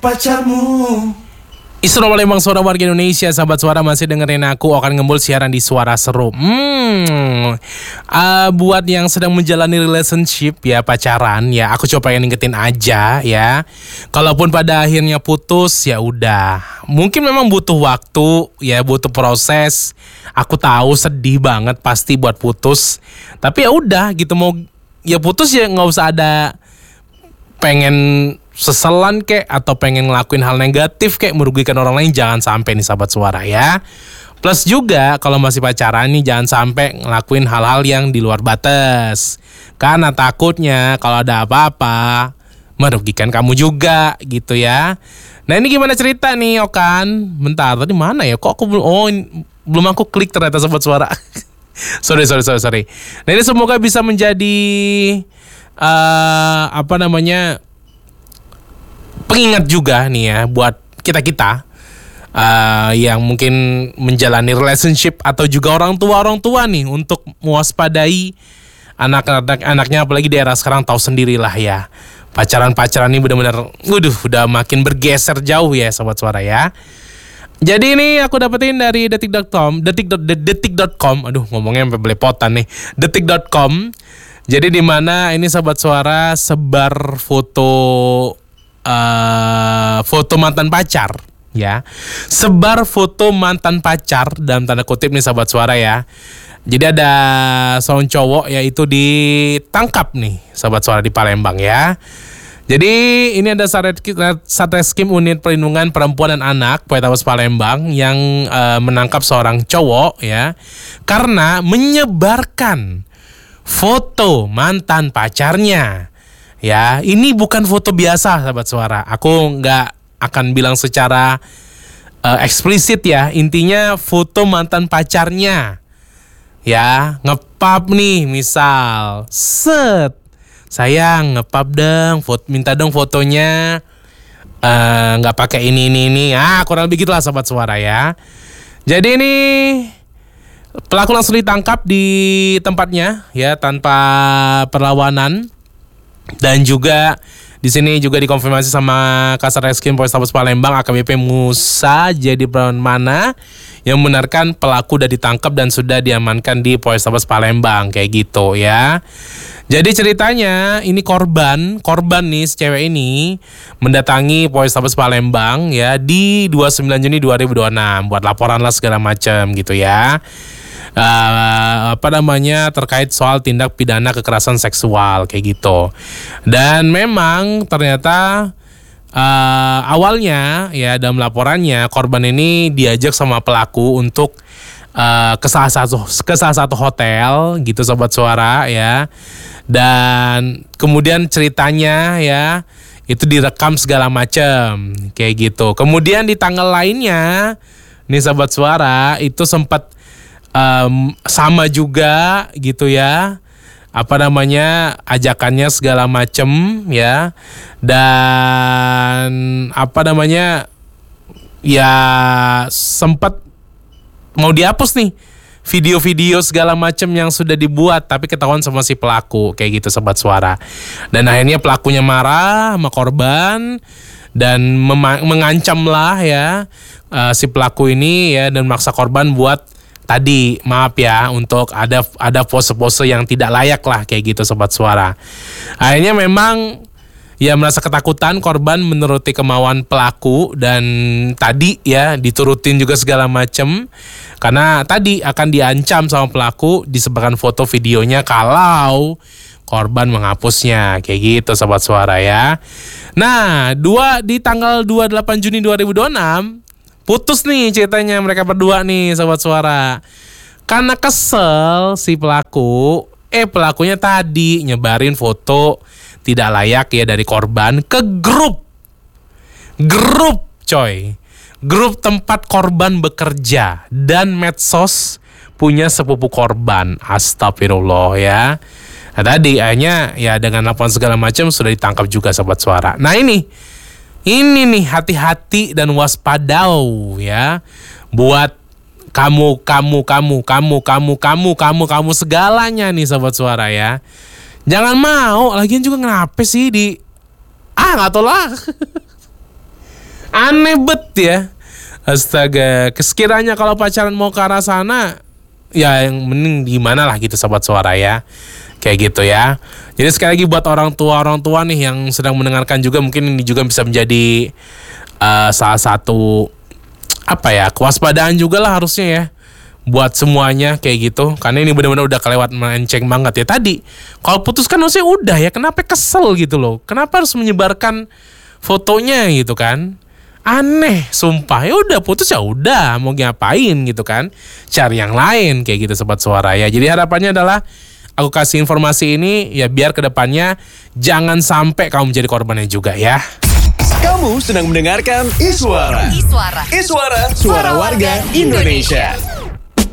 pacarmu. Isra Palembang, suara warga Indonesia. Sahabat suara masih dengerin aku akan ngembul siaran di Suara Seru. Buat yang sedang menjalani relationship ya, pacaran ya, aku coba pengen ngingetin aja ya. Kalaupun pada akhirnya putus ya udah. Mungkin memang butuh waktu ya, butuh proses. Aku tahu sedih banget pasti buat putus. Tapi ya udah gitu, mau ya putus ya nggak usah ada pengen seselan kek atau pengen ngelakuin hal negatif kek merugikan orang lain, jangan sampai nih sahabat suara ya. Plus juga kalau masih pacaran nih jangan sampai ngelakuin hal-hal yang di luar batas, karena takutnya kalau ada apa-apa merugikan kamu juga gitu ya. Nah ini gimana cerita nih Okan? Bentar, tadi mana ya? Kok aku belum aku klik ternyata sahabat suara. sorry. Nah ini semoga bisa menjadi pengingat juga nih ya buat kita yang mungkin menjalani relationship atau juga orang tua nih, untuk mewaspadai anak-anaknya, apalagi di era sekarang tahu sendirilah ya. Pacaran ini benar-benar udah makin bergeser jauh ya sobat suara ya. Jadi ini aku dapetin dari detik.com. Aduh ngomongnya sampai belepotan nih. Detik.com. Jadi di mana ini sahabat suara sebar foto mantan pacar ya. Sebar foto mantan pacar dalam tanda kutip nih sahabat suara ya. Jadi ada seorang cowok yaitu ditangkap nih sahabat suara di Palembang ya. Jadi ini ada Satreskrim Unit Perlindungan Perempuan dan Anak Polrestabes Palembang yang menangkap seorang cowok ya karena menyebarkan foto mantan pacarnya. Ya, ini bukan foto biasa sahabat suara. Aku nggak akan bilang secara eksplisit ya. Intinya foto mantan pacarnya. Ya, ngepap nih misal. Sayang, ngepap dong, minta dong fotonya. Nggak pakai ini. Kurang lebih gitulah sahabat suara ya. Jadi ini pelaku langsung ditangkap di tempatnya ya tanpa perlawanan. Dan juga di sini juga dikonfirmasi sama Kasatreskrim Polrestabes Palembang AKBP Musa jadi Pramana yang membenarkan pelaku sudah ditangkap dan sudah diamankan di Polrestabes Palembang kayak gitu ya. Jadi ceritanya ini korban nih si cewek ini mendatangi Polrestabes Palembang ya di 29 Juni 2026 buat laporan lah segala macam gitu ya. Terkait soal tindak pidana kekerasan seksual kayak gitu. Dan memang ternyata awalnya ya dalam laporannya korban ini diajak sama pelaku untuk ke salah satu hotel gitu sobat suara ya. Dan kemudian ceritanya ya itu direkam segala macam kayak gitu. Kemudian di tanggal lainnya nih sobat suara itu sempat sama juga gitu ya, ajakannya segala macem ya, dan ya sempat mau dihapus nih video-video segala macem yang sudah dibuat, tapi ketahuan sama si pelaku kayak gitu sobat suara. Dan akhirnya pelakunya marah sama korban dan mengancam lah ya si pelaku ini ya, dan memaksa korban buat tadi maaf ya untuk ada pose-pose yang tidak layak lah kayak gitu sobat suara. Akhirnya memang ya merasa ketakutan korban menuruti kemauan pelaku dan tadi ya diturutin juga segala macem karena tadi akan diancam sama pelaku disebarkan foto videonya kalau korban menghapusnya kayak gitu sobat suara ya. Nah di tanggal 28 Juni 2026 putus nih ceritanya mereka berdua nih sobat suara. Karena kesel si pelakunya tadi nyebarin foto tidak layak ya dari korban ke grup coy. Grup tempat korban bekerja dan medsos punya sepupu korban. Astagfirullah ya. Nah tadi akhirnya ya dengan laporan segala macam sudah ditangkap juga sobat suara. Nah ini nih hati-hati dan waspadau ya buat kamu segalanya nih sobat suara ya. Jangan mau, lagian juga kenapa sih nggak tahu lah. Aneh bet ya. Astaga, sekiranya kalau pacaran mau ke arah sana, ya yang mending gimana lah gitu Sobat Suara ya. Kayak gitu ya. Jadi sekali lagi buat orang tua nih yang sedang mendengarkan juga, mungkin ini juga bisa menjadi salah satu kewaspadaan juga lah harusnya ya. Buat semuanya kayak gitu. Karena ini benar-benar udah kelewat melenceng banget ya. Tadi kalau putus kan harusnya udah ya. Kenapa kesel gitu loh. Kenapa harus menyebarkan fotonya gitu kan. Aneh, sumpah. Ya udah putus ya udah, mau ngapain gitu kan? Cari yang lain kayak gitu Sobat Suara ya. Jadi harapannya adalah aku kasih informasi ini ya biar kedepannya jangan sampai kamu menjadi korbannya juga ya. Kamu sedang mendengarkan Iswara. Iswara, suara warga Indonesia.